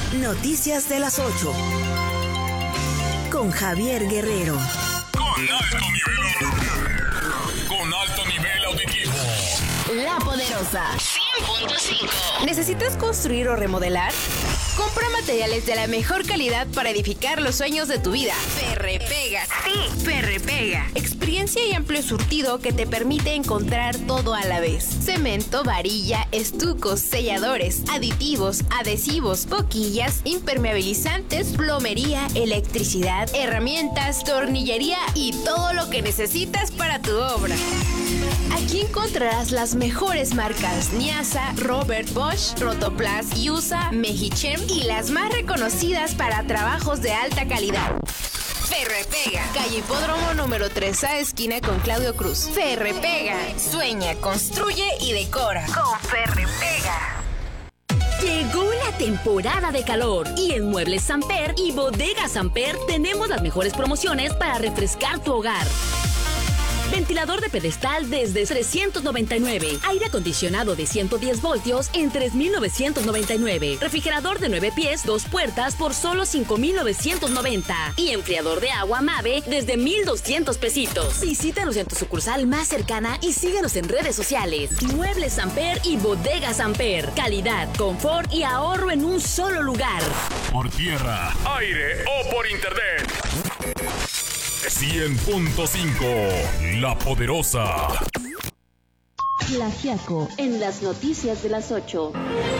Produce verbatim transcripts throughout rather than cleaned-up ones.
Noticias de las ocho. Con Javier Guerrero. Con alto nivel. Con alto nivel auditivo. La Poderosa cien punto cinco. ¿Necesitas construir o remodelar? Compra materiales de la mejor calidad para edificar los sueños de tu vida. Ferrepega. Sí, Ferrepega. Experiencia y amplio surtido que te permite encontrar todo a la vez. Cemento, varilla, estucos, selladores, aditivos, adhesivos, boquillas, impermeabilizantes, plomería, electricidad, herramientas, tornillería y todo lo que necesitas para tu obra. Aquí encontrarás las mejores marcas Niasa, Robert Bosch, Rotoplas, Yusa, Mejichem y las más reconocidas para trabajos de alta calidad. Ferrepega, calle Hipódromo número tres A, esquina con Claudio Cruz. Ferrepega, sueña, construye y decora con Ferrepega. Llegó la temporada de calor y en Muebles Samper y Bodegas Samper tenemos las mejores promociones para refrescar tu hogar. Ventilador de pedestal desde trescientos noventa y nueve. Aire acondicionado de ciento diez voltios en tres mil novecientos noventa y nueve. Refrigerador de nueve pies, dos puertas por solo cinco mil novecientos noventa. Y enfriador de agua Mave desde mil doscientos pesitos. Visítanos en tu sucursal más cercana y síguenos en redes sociales. Muebles Samper y Bodegas Samper. Calidad, confort y ahorro en un solo lugar. Por tierra, aire o por internet. cien punto cinco, La Poderosa. Tlaxiaco, en las noticias de las ocho.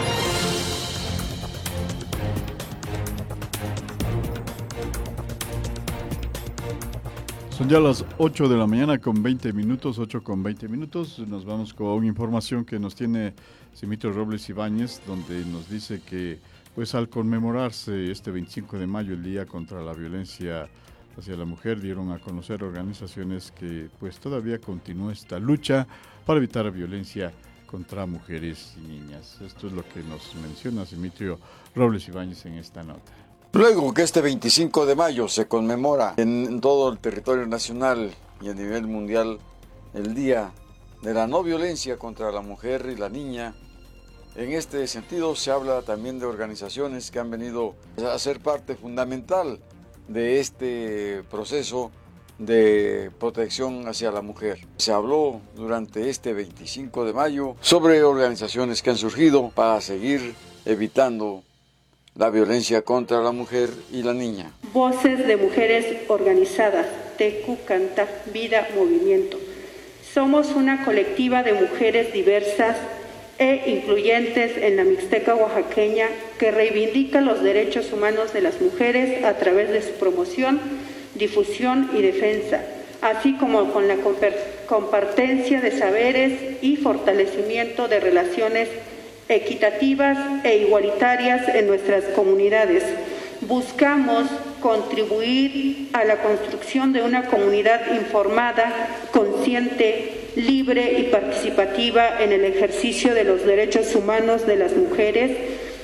Son ya las ocho de la mañana con veinte minutos, ocho con veinte minutos. Nos vamos con una información que nos tiene Simitrio Robles Ibáñez, donde nos dice que pues al conmemorarse este veinticinco de mayo, el Día contra la Violencia hacia la Mujer, dieron a conocer organizaciones que pues todavía continúa esta lucha para evitar la violencia contra mujeres y niñas. Esto es lo que nos menciona Simitrio Robles Ibáñez en esta nota. Luego que este veinticinco de mayo se conmemora en todo el territorio nacional y a nivel mundial el Día de la No Violencia contra la Mujer y la Niña, en este sentido se habla también de organizaciones que han venido a ser parte fundamental de este proceso de protección hacia la mujer. Se habló durante este veinticinco de mayo sobre organizaciones que han surgido para seguir evitando la violencia contra la mujer y la niña. Voces de mujeres organizadas, Tecu Canta, Vida, Movimiento. Somos una colectiva de mujeres diversas e incluyentes en la Mixteca oaxaqueña que reivindica los derechos humanos de las mujeres a través de su promoción, difusión y defensa, así como con la compartencia de saberes y fortalecimiento de relaciones equitativas e igualitarias en nuestras comunidades. Buscamos contribuir a la construcción de una comunidad informada, consciente, libre y participativa en el ejercicio de los derechos humanos de las mujeres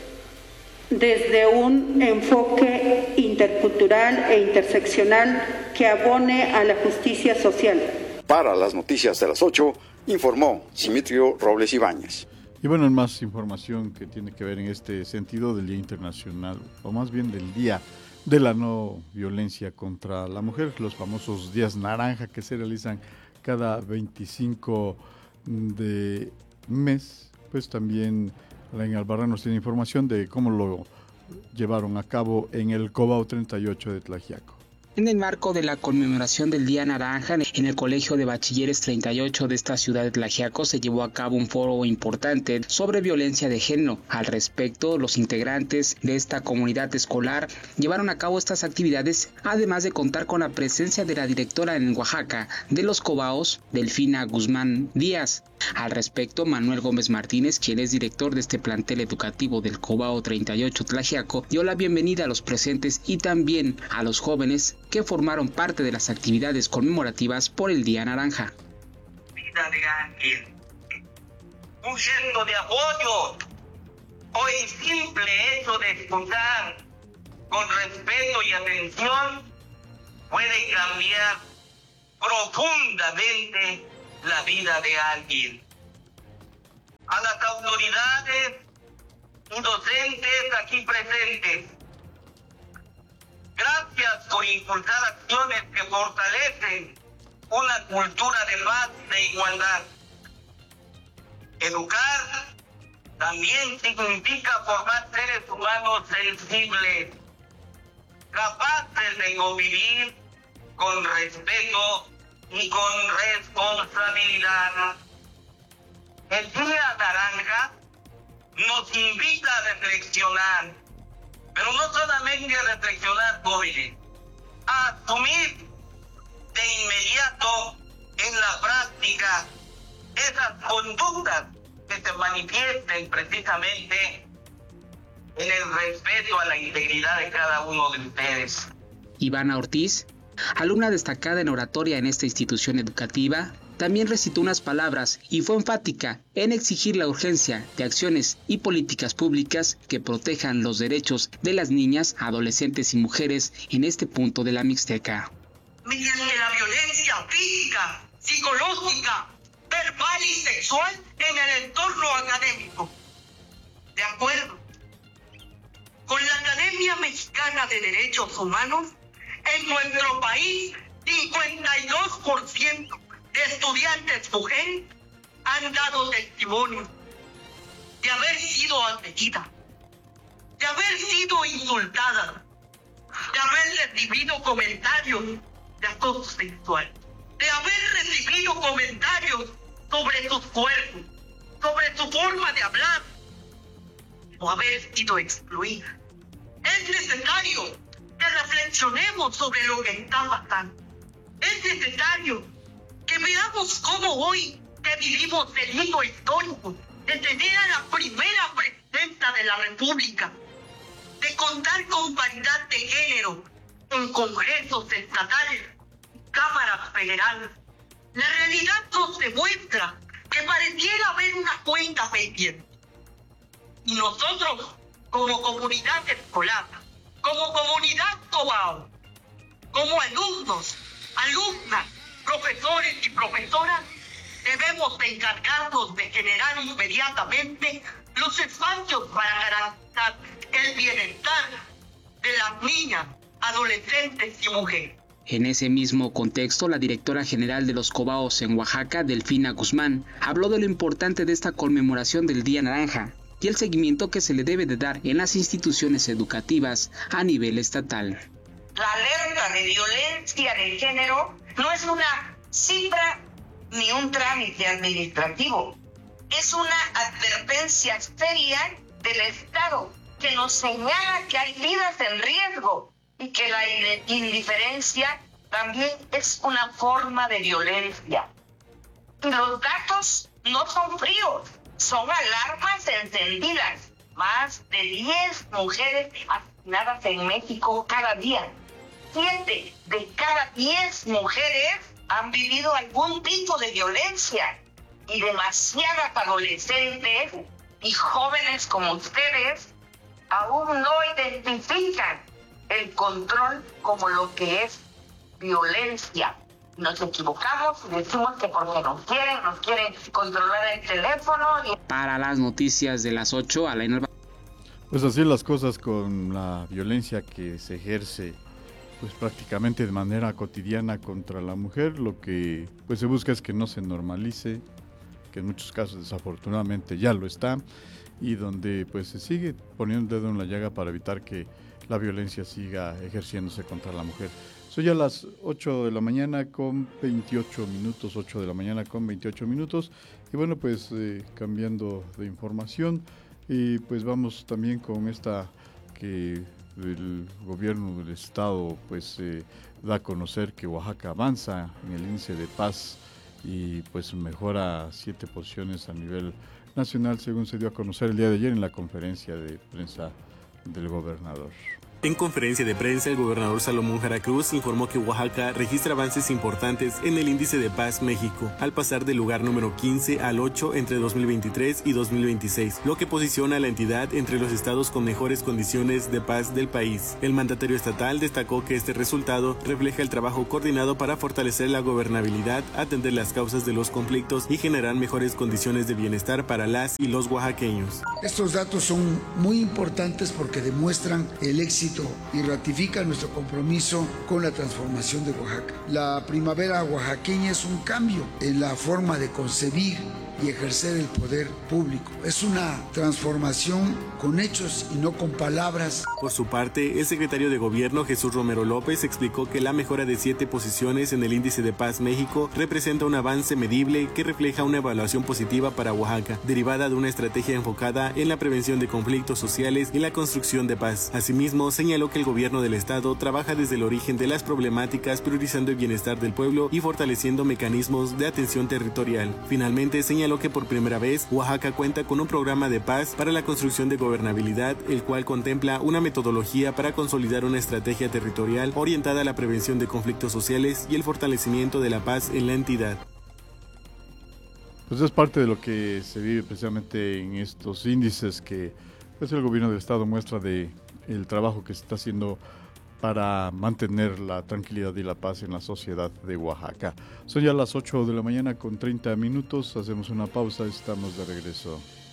desde un enfoque intercultural e interseccional que abone a la justicia social. Para las noticias de las ocho, informó Simitrio Robles Ibáñez. Y bueno, más información que tiene que ver en este sentido del Día Internacional, o más bien del Día de la No Violencia contra la Mujer, los famosos días naranja que se realizan cada veinticinco de mes. Pues también Alain Albarrán nos tiene información de cómo lo llevaron a cabo en el Cobao treinta y ocho de Tlaxiaco. En el marco de la conmemoración del Día Naranja, en el Colegio de Bachilleres treinta y ocho de esta ciudad de Tlaxiaco se llevó a cabo un foro importante sobre violencia de género. Al respecto, los integrantes de esta comunidad escolar llevaron a cabo estas actividades, además de contar con la presencia de la directora en Oaxaca de los Cobaos, Delfina Guzmán Díaz. Al respecto, Manuel Gómez Martínez, quien es director de este plantel educativo del Cobao treinta y ocho Tlaxiaco, dio la bienvenida a los presentes y también a los jóvenes que formaron parte de las actividades conmemorativas por el Día Naranja. Vida de ángel, un gesto de apoyo o el simple hecho de escuchar con respeto y atención puede cambiar profundamente la vida de alguien. A las autoridades y docentes aquí presentes. Gracias por impulsar acciones que fortalecen una cultura de paz y de igualdad. Educar también significa formar seres humanos sensibles, capaces de convivir con respeto y con responsabilidad. El Día Naranja nos invita a reflexionar, pero no solamente a reflexionar, jóvenes, a asumir de inmediato en la práctica esas conductas que se manifiesten precisamente en el respeto a la integridad de cada uno de ustedes. Ivana Ortiz, alumna destacada en oratoria en esta institución educativa, también recitó unas palabras y fue enfática en exigir la urgencia de acciones y políticas públicas que protejan los derechos de las niñas, adolescentes y mujeres en este punto de la Mixteca. Mediante la violencia física, psicológica, verbal y sexual en el entorno académico. De acuerdo con la Academia Mexicana de Derechos Humanos, en nuestro país, cincuenta y dos por ciento de estudiantes mujeres han dado testimonio de haber sido agredidas, de haber sido insultadas, de haber recibido comentarios de acoso sexual, de haber recibido comentarios sobre sus cuerpos, sobre su forma de hablar, o haber sido excluida. Es necesario que reflexionemos sobre lo que está pasando. Es necesario que veamos cómo hoy que vivimos el hito histórico de tener a la primera presidenta de la República, de contar con paridad de género en congresos estatales y cámaras federales. La realidad nos demuestra que pareciera haber una cuenta pendiente. Y nosotros, como comunidad escolar, como comunidad Cobao, como alumnos, alumnas, profesores y profesoras, debemos encargarnos de generar inmediatamente los espacios para garantizar el bienestar de las niñas, adolescentes y mujeres. En ese mismo contexto, la directora general de los Cobaos en Oaxaca, Delfina Guzmán, habló de lo importante de esta conmemoración del Día Naranja y el seguimiento que se le debe de dar en las instituciones educativas a nivel estatal. La alerta de violencia de género no es una cifra ni un trámite administrativo. Es una advertencia seria del Estado que nos señala que hay vidas en riesgo y que la indiferencia también es una forma de violencia. Y los datos no son fríos, son alarmas encendidas. Más de diez mujeres asesinadas en México cada día. Siete de cada diez mujeres han vivido algún tipo de violencia. Y demasiadas adolescentes y jóvenes como ustedes aún no identifican el control como lo que es violencia. Nos equivocamos y decimos que porque nos quieren, nos quieren controlar el teléfono. Y... Para las noticias de las ocho, Alain Alba. Pues así las cosas con la violencia que se ejerce pues prácticamente de manera cotidiana contra la mujer. Lo que pues se busca es que no se normalice, que en muchos casos desafortunadamente ya lo está, y donde pues se sigue poniendo el dedo en la llaga para evitar que la violencia siga ejerciéndose contra la mujer. Son ya las ocho de la mañana con veintiocho minutos, ocho de la mañana con veintiocho minutos, y bueno, pues eh, cambiando de información, y pues vamos también con esta que el gobierno del estado pues eh, da a conocer que Oaxaca avanza en el índice de paz y pues mejora siete posiciones a nivel nacional, según se dio a conocer el día de ayer en la conferencia de prensa del gobernador. En conferencia de prensa, el gobernador Salomón Jara Cruz informó que Oaxaca registra avances importantes en el Índice de Paz México, al pasar del lugar número quince al ocho entre dos mil veintitrés y dos mil veintiséis, lo que posiciona a la entidad entre los estados con mejores condiciones de paz del país. El mandatario estatal destacó que este resultado refleja el trabajo coordinado para fortalecer la gobernabilidad, atender las causas de los conflictos y generar mejores condiciones de bienestar para las y los oaxaqueños. Estos datos son muy importantes porque demuestran el éxito y ratifica nuestro compromiso con la transformación de Oaxaca. La primavera oaxaqueña es un cambio en la forma de concebir y ejercer el poder público. Es una transformación con hechos y no con palabras. Por su parte, el secretario de Gobierno Jesús Romero López explicó que la mejora de siete posiciones en el Índice de Paz México representa un avance medible que refleja una evaluación positiva para Oaxaca, derivada de una estrategia enfocada en la prevención de conflictos sociales y la construcción de paz. Asimismo, señaló que el gobierno del estado trabaja desde el origen de las problemáticas, priorizando el bienestar del pueblo y fortaleciendo mecanismos de atención territorial. Finalmente, señaló que por primera vez Oaxaca cuenta con un programa de paz para la construcción de gobernabilidad, el cual contempla una metodología para consolidar una estrategia territorial orientada a la prevención de conflictos sociales y el fortalecimiento de la paz en la entidad. Pues es parte de lo que se vive precisamente en estos índices que pues, el gobierno del estado muestra de el trabajo que se está haciendo para mantener la tranquilidad y la paz en la sociedad de Oaxaca. Son ya las ocho de la mañana con treinta minutos, hacemos una pausa, estamos de regreso.